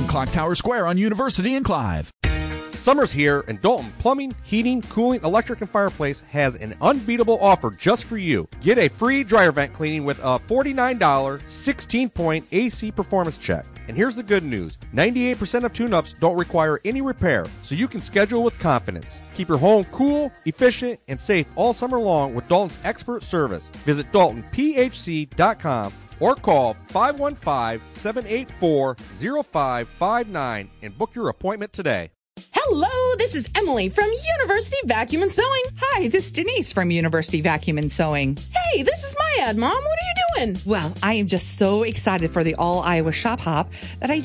in Clock Tower Square on University and Clive. Summer's here, and Dalton Plumbing, Heating, Cooling, Electric, and Fireplace has an unbeatable offer just for you. Get a free dryer vent cleaning with a $49 16-point AC performance check. And here's the good news. 98% of tune-ups don't require any repair, so you can schedule with confidence. Keep your home cool, efficient, and safe all summer long with Dalton's expert service. Visit DaltonPHC.com or call 515-784-0559 and book your appointment today. Hello, this is Emily from University Vacuum and Sewing. Hi, this is Denise from University Vacuum and Sewing. Hey, this is my ad, Mom. What are you doing? Well, I am just so excited for the All Iowa Shop Hop that I